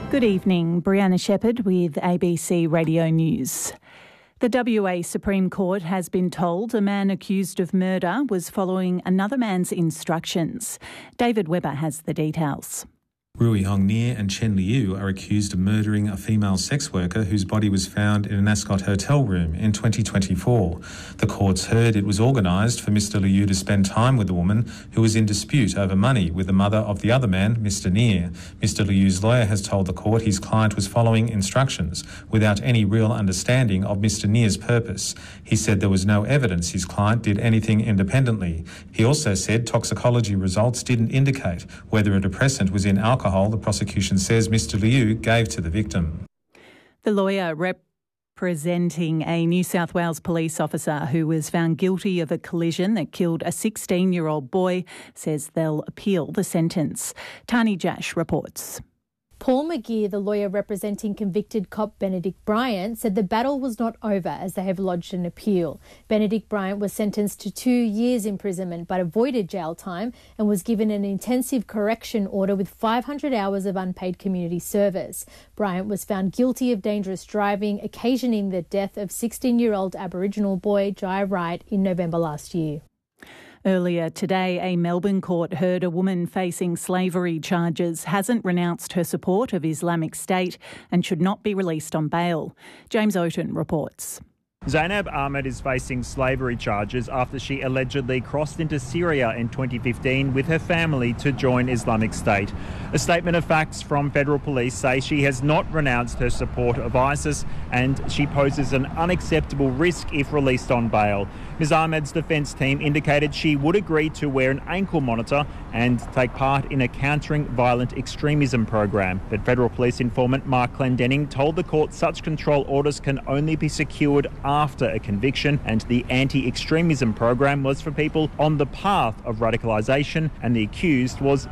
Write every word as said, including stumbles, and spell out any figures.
Good evening, Brianna Shepherd with A B C Radio News. The W A Supreme Court has been told a man accused of murder was following another man's instructions. David Webber has the details. Rui Hong Nia and Chen Liu are accused of murdering a female sex worker whose body was found in an Ascot hotel room in twenty twenty-four. The courts heard it was organised for Mister Liu to spend time with the woman who was in dispute over money with the mother of the other man, Mister Nia. Mister Liu's lawyer has told the court his client was following instructions without any real understanding of Mister Nia's purpose. He said there was no evidence his client did anything independently. He also said toxicology results didn't indicate whether a depressant was in alcohol the prosecution says Mister Liu gave to the victim. The lawyer representing a New South Wales police officer who was found guilty of a collision that killed a sixteen-year-old boy says they'll appeal the sentence. Tani Jash reports. Paul McGeer, the lawyer representing convicted cop Benedict Bryant, said the battle was not over as they have lodged an appeal. Benedict Bryant was sentenced to two years imprisonment but avoided jail time and was given an intensive correction order with five hundred hours of unpaid community service. Bryant was found guilty of dangerous driving, occasioning the death of sixteen-year-old Aboriginal boy Jai Wright in November last year. Earlier today, a Melbourne court heard a woman facing slavery charges hasn't renounced her support of Islamic State and should not be released on bail. James Oaten reports. Zainab Ahmed is facing slavery charges after she allegedly crossed into Syria in twenty fifteen with her family to join Islamic State. A statement of facts from federal police say she has not renounced her support of ISIS and she poses an unacceptable risk if released on bail. Miz Ahmed's defence team indicated she would agree to wear an ankle monitor and take part in a countering violent extremism program. But federal police informant Mark Clendenning told the court such control orders can only be secured after a conviction, and the anti-extremism program was for people on the path of radicalisation, and the accused was